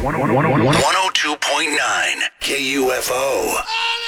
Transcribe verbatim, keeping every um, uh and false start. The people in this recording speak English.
one oh two point nine K U F O.